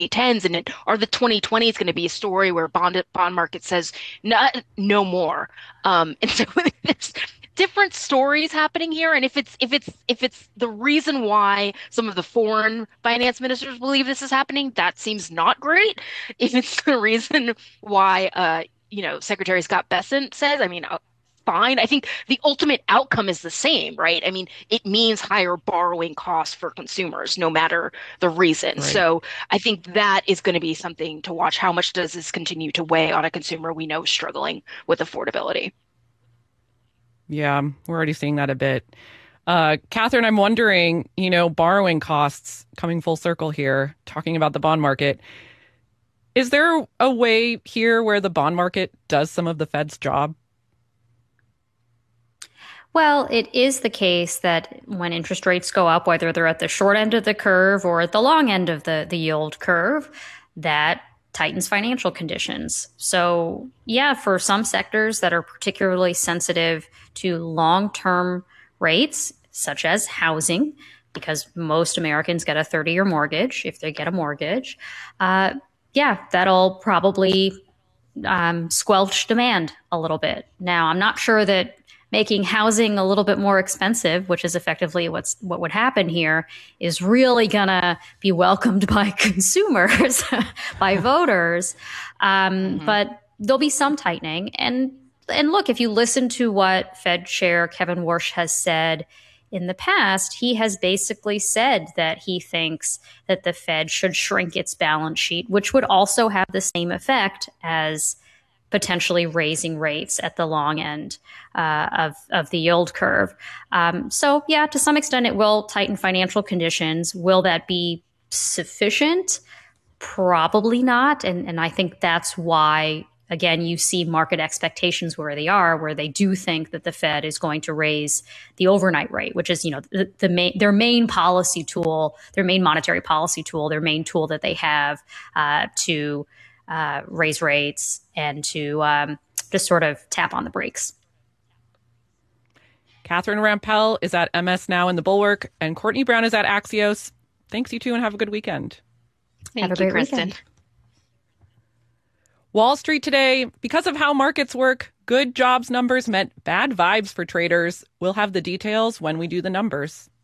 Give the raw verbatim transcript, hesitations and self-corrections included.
tens, and it, or the twenty twenties going to be a story where bond bond market says no, no more. Um, and so there's different stories happening here. And if it's if it's if it's the reason why some of the foreign finance ministers believe this is happening, that seems not great. If it's the reason why, uh, you know, Secretary Scott Bessent says, I mean, uh, fine. I think the ultimate outcome is the same, right? I mean, it means higher borrowing costs for consumers, no matter the reason. Right. So I think that is going to be something to watch. How much does this continue to weigh on a consumer we know is struggling with affordability? Yeah, we're already seeing that a bit. Uh, Catherine, I'm wondering, you know, borrowing costs coming full circle here, talking about the bond market. Is there a way here where the bond market does some of the Fed's job? Well, it is the case that when interest rates go up, whether they're at the short end of the curve or at the long end of the, the yield curve, that tightens financial conditions. So, yeah, for some sectors that are particularly sensitive to long-term rates, such as housing, because most Americans get a thirty-year mortgage if they get a mortgage, uh, yeah, that'll probably um, squelch demand a little bit. Now, I'm not sure that making housing a little bit more expensive, which is effectively what's what would happen here, is really gonna be welcomed by consumers, by voters. Um, Hmm. but there'll be some tightening. And and look, if you listen to what Fed Chair Kevin Warsh has said in the past, he has basically said that he thinks that the Fed should shrink its balance sheet, which would also have the same effect as potentially raising rates at the long end uh, of, of the yield curve. Um, so, yeah, to some extent, it will tighten financial conditions. Will that be sufficient? Probably not. And, and I think that's why, again, you see market expectations where they are, where they do think that the Fed is going to raise the overnight rate, which is, you know, the, the main, their main policy tool, their main monetary policy tool, their main tool that they have uh, to Uh, raise rates and to um, just sort of tap on the brakes. Catherine Rampell is at M S Now in the Bulwark, and Courtney Brown is at Axios. Thanks, you two, and have a good weekend. Thank Have a you, great Kristen. weekend. Wall Street today, because of how markets work, good jobs numbers meant bad vibes for traders. We'll have the details when we do the numbers.